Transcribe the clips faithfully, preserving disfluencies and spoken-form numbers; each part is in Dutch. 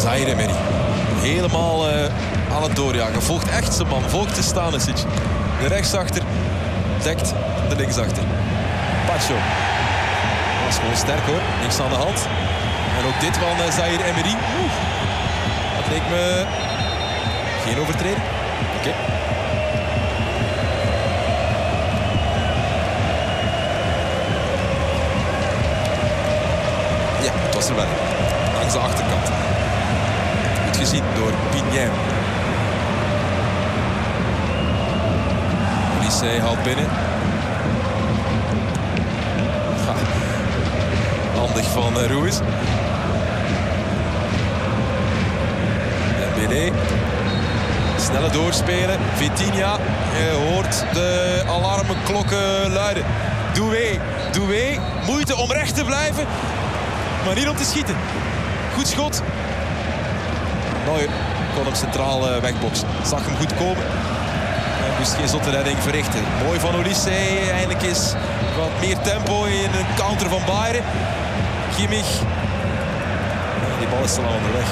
Zaïre Emery. Helemaal uh, aan het doorjagen. Volgt echt zijn man. Volgt de Stanisic. De rechtsachter dekt de linksachter. Pacho. Dat is gewoon sterk hoor. Niks aan de hand. En ook dit van uh, Zaïre Emery. Oeh. Dat leek me geen overtreding. Oké. Okay. Ja, het was er wel. Langs de achterkant. Goed gezien door Pignain. Olysée haalt binnen. Ha. Handig van uh, Ruiz. Dembélé. Snelle doorspelen. Vitinha. Je hoort de alarmklokken luiden. Doué. Doué. Moeite om recht te blijven. Maar niet om te schieten. Goed schot. Neuer kon hem centraal uh, wegboksen. Zag hem goed komen. Hij moest geen zotte redding verrichten. Mooi van Olysée. Eindelijk is wat meer tempo in een counter van Bayern. Kimmich. Ja, die bal is te lang onderweg.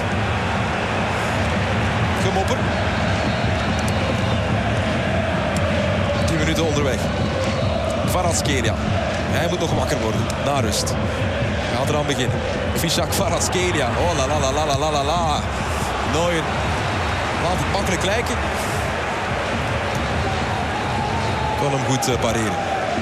Gemopper. tien minuten onderweg. Kvaratskhelia. Hij moet nog wakker worden. Na rust. Hij gaat eraan beginnen. Kvichak Kvaratskhelia. Oh la la la la la la la. Neuer. Laat het makkelijk lijken. Kon hem goed uh, pareren.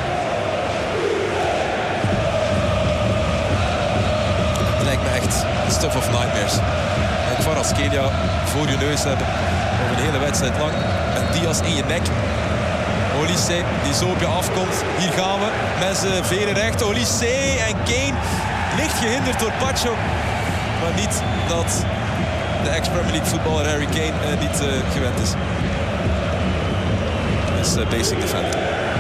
Het lijkt me echt stuff of nightmares. En Kvaratskhelia voor je neus hebben. Over een hele wedstrijd lang. En Diaz in je nek. Olysée die zo op je afkomt. Hier gaan we. Met zijn vele rechten. Olysée en Kane. Licht gehinderd door Pacho. Maar niet dat de ex-Premier League voetballer Harry Kane uh, niet uh, gewend is. Dat is uh, basic defender.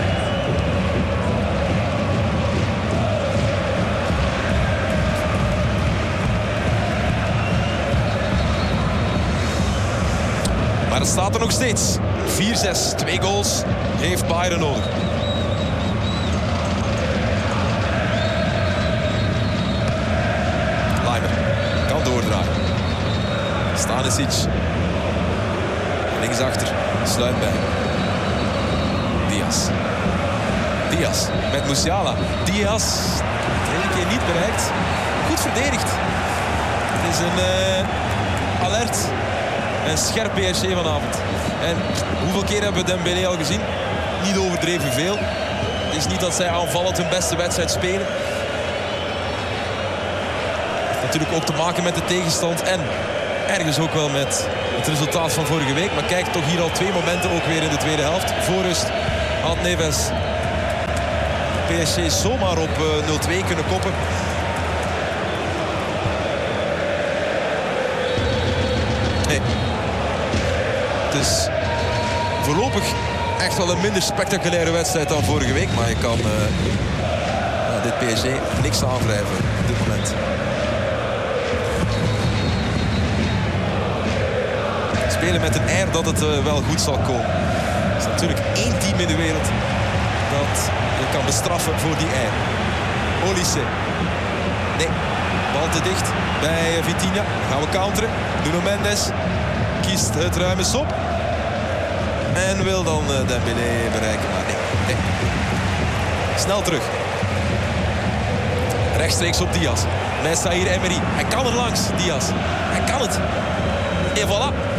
Maar het staat er nog steeds. vier zes. Twee goals heeft Bayern nodig. Leimer kan doordraaien. Stanisic. Linksachter. Sluit bij. Diaz. Diaz met Musiala. Diaz. Tweede keer niet bereikt. Goed verdedigd. Het is een uh, alert en scherp P S G vanavond. En hoeveel keer hebben we Dembélé al gezien? Niet overdreven veel. Het is niet dat zij aanvallend hun beste wedstrijd spelen. Het heeft natuurlijk ook te maken met de tegenstand en ergens ook wel met het resultaat van vorige week. Maar kijk, toch hier al twee momenten ook weer in de tweede helft. Voor rust had Neves P S G zomaar op uh, nul twee kunnen koppen. Nee. Het is voorlopig echt wel een minder spectaculaire wedstrijd dan vorige week. Maar je kan uh, uh, dit P S G niks aanwrijven op dit moment. Spelen met een air dat het uh, wel goed zal komen. Er is natuurlijk één team in de wereld dat je kan bestraffen voor die air. Olysée. Nee, bal te dicht bij Vitinha. Gaan we counteren. Nuno Mendes kiest het ruime sop. En wil dan uh, Dembélé bereiken. Maar nee, nee. Snel terug. Rechtstreeks op Diaz. Met Zaïre Emery. Hij kan er langs, Diaz. Hij kan het. En voilà.